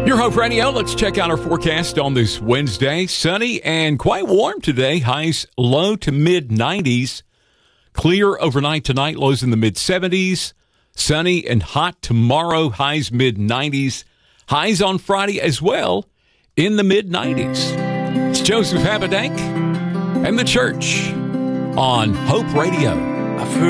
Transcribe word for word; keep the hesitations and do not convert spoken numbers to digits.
Your Hope Radio. Let's check out our forecast on this Wednesday. Sunny and quite warm today. Highs low to mid nineties. Clear overnight tonight. Lows in the mid seventies. Sunny and hot tomorrow. Highs mid nineties. Highs on Friday as well in the mid nineties. It's Joseph Habedank and the church on Hope Radio. I've heard